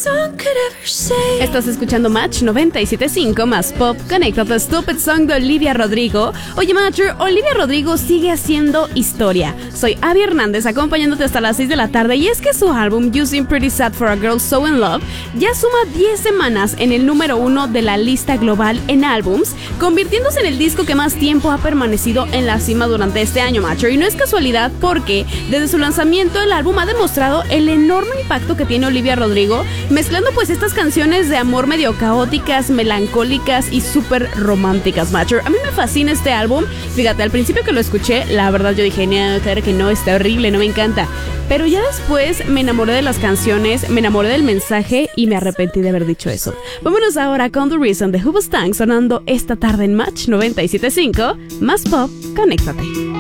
Estás escuchando Match 97.5 más Pop. Conéctate, Stupid Song de Olivia Rodrigo. Oye, Matcher, Olivia Rodrigo sigue haciendo historia. Soy Abby Hernández, acompañándote hasta las 6 de la tarde. Y es que su álbum You Seem Pretty Sad for a Girl So In Love ya suma 10 semanas en el número 1 de la lista global en álbums, convirtiéndose en el disco que más tiempo ha permanecido en la cima durante este año, Matcher. Y no es casualidad porque desde su lanzamiento el álbum ha demostrado el enorme impacto que tiene Olivia Rodrigo, mezclando pues estas canciones de amor medio caóticas, melancólicas y súper románticas, Matcher. A mí me fascina este álbum. Fíjate, al principio que lo escuché, la verdad yo dije, no, claro que no, está horrible, no me encanta. Pero ya después me enamoré de las canciones, me enamoré del mensaje y me arrepentí de haber dicho eso. Vámonos ahora con The Reason de Hoobastank sonando esta tarde en Match 97.5. Más Pop, conéctate.